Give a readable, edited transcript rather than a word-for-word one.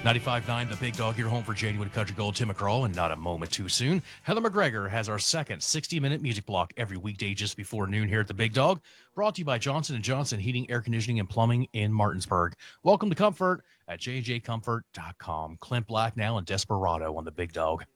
95.9 The Big Dog, your home for genuine country gold. Tim McCraw, and not a moment too soon. Heather McGregor has our second 60-minute music block every weekday just before noon here at The Big Dog, brought to you by Johnson & Johnson Heating, Air Conditioning, and Plumbing in Martinsburg. Welcome to Comfort at jjcomfort.com. Clint Black now and Desperado on The Big Dog.